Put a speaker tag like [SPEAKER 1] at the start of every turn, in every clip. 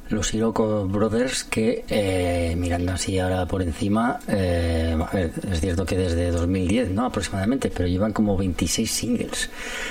[SPEAKER 1] Los Iroko Brothers, que mirando así ahora por encima, a ver, es cierto que desde 2010, ¿no? Aproximadamente, pero llevan como 26 singles.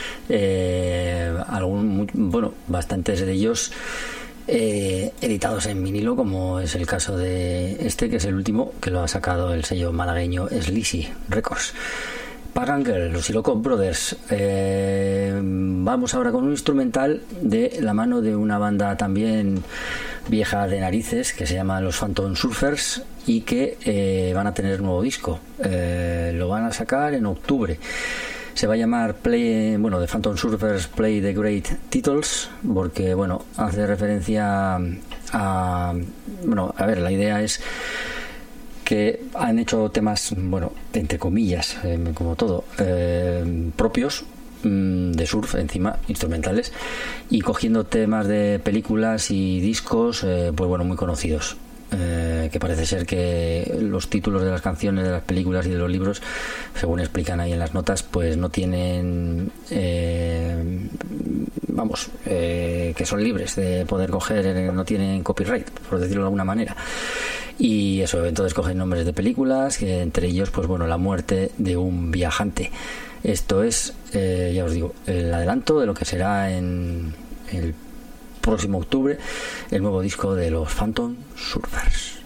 [SPEAKER 1] Bastantes de ellos editados en vinilo, como es el caso de este, que es el último, que lo ha sacado el sello malagueño Sleazy Records. Pagan Girl, los Iroko Brothers. Vamos ahora con un instrumental de la mano de una banda también vieja de narices que se llama los Phantom Surfers y que van a tener nuevo disco. Lo van a sacar en octubre. Se va a llamar The Phantom Surfers Play the Great Titles, porque hace referencia a ver, la idea es que han hecho temas, entre comillas, como todo, propios, de surf, encima instrumentales, y cogiendo temas de películas y discos muy conocidos, que parece ser que los títulos de las canciones de las películas y de los libros, según explican ahí en las notas, pues no tienen que son libres de poder coger, no tienen copyright, por decirlo de alguna manera. Y eso, entonces cogen nombres de películas, que entre ellos, la muerte de un viajante. Esto es, ya os digo, el adelanto de lo que será en el próximo octubre el nuevo disco de los Phantom Surfers.